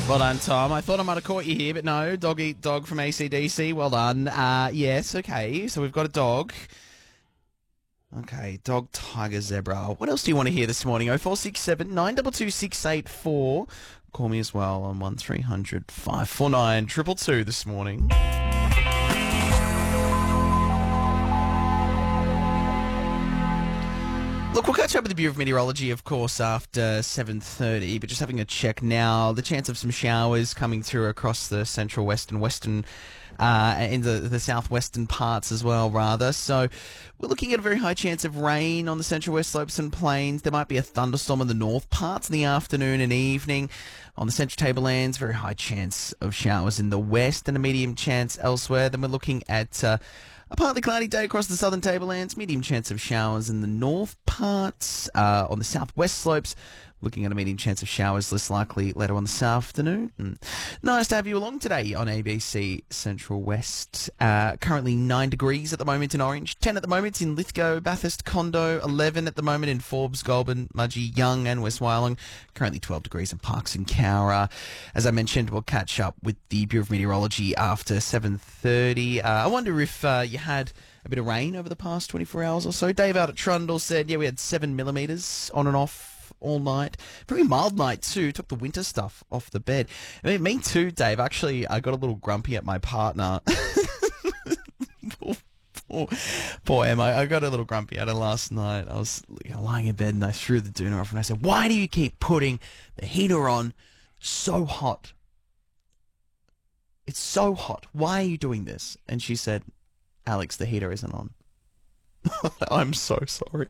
Well done, Tom. I thought I might have caught you here, but no. Dog Eat Dog from AC/DC. Well done. Yes, okay. So we've got a dog. Okay, dog, tiger, zebra. What else do you want to hear this morning? 0467 922 684. Call me as well on 1300 549 222 this morning. Look, we'll catch up with the Bureau of Meteorology, of course, after 7:30, but just having a check now. The chance of some showers coming through across the central west and western, in the southwestern parts as well, rather. So we're looking at a very high chance of rain on the central west slopes and plains. There might be a thunderstorm in the north parts in the afternoon and evening. On the central tablelands, very high chance of showers in the west and a medium chance elsewhere. Then we're looking at a partly cloudy day across the southern tablelands, medium chance of showers in the north parts. On the southwest slopes, looking at a medium chance of showers, less likely later on this afternoon. Nice to have you along today on ABC Central West. Currently 9 degrees at the moment in Orange, 10 at the moment in Lithgow, Bathurst, Condo, 11 at the moment in Forbes, Goulburn, Mudgee, Young and West Wyalong, currently 12 degrees in Parkes and Cowra. As I mentioned, we'll catch up with the Bureau of Meteorology after 7:30. I wonder if you had a bit of rain over the past 24 hours or so. Dave out at Trundle said, yeah, we had 7 millimetres on and off all night. Very mild night too. Took the winter stuff off the bed. I mean, me too, Dave. Actually, I got a little grumpy at my partner. Poor Emma. I got a little grumpy at her last night. I was lying in bed and I threw the doona off and I said, why do you keep putting the heater on so hot? It's so hot. Why are you doing this? And she said, Alex, the heater isn't on. I'm so sorry.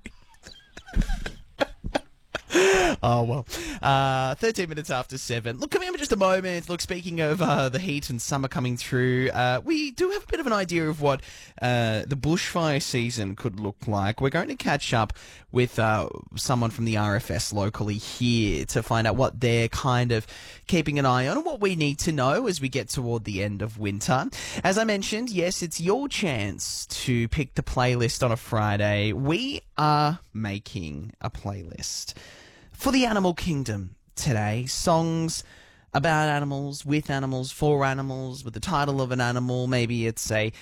Oh, well. 13 minutes after 7. Look, come here for just a moment. Look, speaking of the heat and summer coming through, we do have a bit of an idea of what the bushfire season could look like. We're going to catch up with someone from the RFS locally here to find out what they're kind of keeping an eye on and what we need to know as we get toward the end of winter. As I mentioned, yes, it's your chance to pick the playlist on a Friday. We are making a playlist for the animal kingdom today. Songs about animals, with animals, for animals, with the title of an animal. Maybe it's a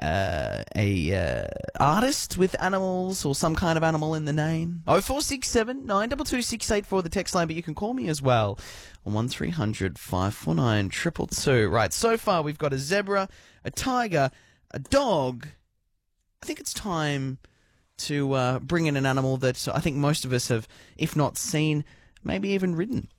artist with animals or some kind of animal in the name. 0467 922 684, the text line, but you can call me as well on 1300 549 222. Right, so far we've got a zebra, a tiger, a dog. I think it's time to bring in an animal that I think most of us have, if not seen, maybe even ridden